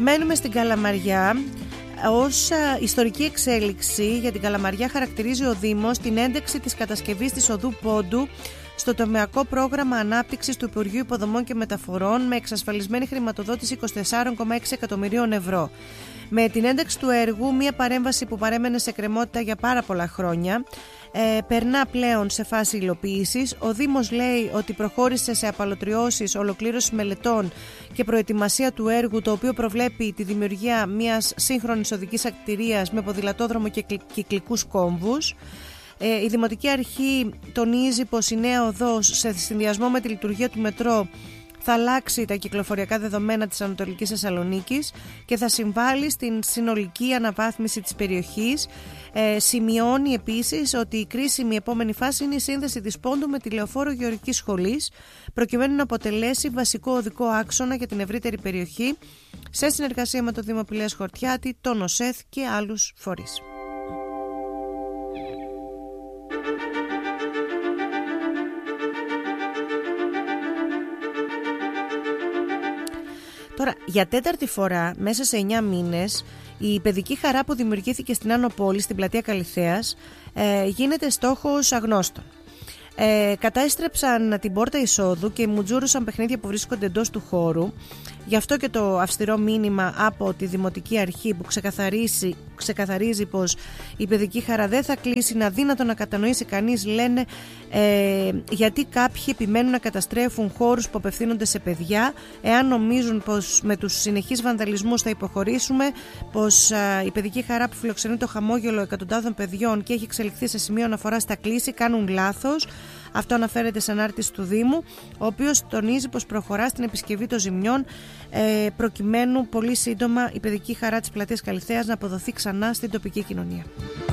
Μένουμε στην Καλαμαριά. Ως ιστορική εξέλιξη για την Καλαμαριά χαρακτηρίζει ο Δήμος την ένταξη της κατασκευής της οδού Πόντου στο τομεακό πρόγραμμα ανάπτυξης του Υπουργείου Υποδομών και Μεταφορών με εξασφαλισμένη χρηματοδότηση 24,6 εκατομμυρίων ευρώ. Με την ένταξη του έργου, μια παρέμβαση που παρέμενε σε κρεμότητα για πάρα πολλά χρόνια, περνά πλέον σε φάση υλοποίησης. Ο Δήμος λέει ότι προχώρησε σε απαλωτριώσεις, ολοκλήρωση μελετών και προετοιμασία του έργου, το οποίο προβλέπει τη δημιουργία μιας σύγχρονης οδικής ακτηρίας με ποδηλατόδρομο και κυκλικούς κόμβους. Η Δημοτική Αρχή τονίζει πως η νέα οδός, σε συνδυασμό με τη λειτουργία του μετρό, θα αλλάξει τα κυκλοφοριακά δεδομένα της Ανατολικής Θεσσαλονίκης και θα συμβάλλει στην συνολική αναβάθμιση της περιοχής. Σημειώνει επίσης ότι η κρίσιμη επόμενη φάση είναι η σύνδεση της Πόντου με τη Λεωφόρο Γεωργικής Σχολής, προκειμένου να αποτελέσει βασικό οδικό άξονα για την ευρύτερη περιοχή, σε συνεργασία με το Δήμο Πηλαίας Χορτιάτη, τον ΟΣΕΘ και άλλους φορείς. Τώρα, για τέταρτη φορά μέσα σε 9 μήνες, η παιδική χαρά που δημιουργήθηκε στην Άνω Πόλη, στην πλατεία Καλιθέας, γίνεται στόχος αγνώστων. Κατέστρεψαν την πόρτα εισόδου και μουτζούρουσαν παιχνίδια που βρίσκονται εντός του χώρου. Γι' αυτό και το αυστηρό μήνυμα από τη Δημοτική Αρχή που ξεκαθαρίζει πως η παιδική χαρά δεν θα κλείσει. Είναι αδύνατο να κατανοήσει κανείς, λένε, γιατί κάποιοι επιμένουν να καταστρέφουν χώρους που απευθύνονται σε παιδιά, εάν νομίζουν πως με τους συνεχείς βανδαλισμούς θα υποχωρήσουμε, πως η παιδική χαρά που φιλοξενεί το χαμόγελο εκατοντάδων παιδιών και έχει εξελιχθεί σε σημείο αναφορά στα κλείσει, κάνουν λάθος. Αυτό αναφέρεται σε ανάρτηση του Δήμου, ο οποίος τονίζει πως προχωρά στην επισκευή των ζημιών, προκειμένου πολύ σύντομα η παιδική χαρά της πλατείας Καλιθέας να αποδοθεί ξανά στην τοπική κοινωνία.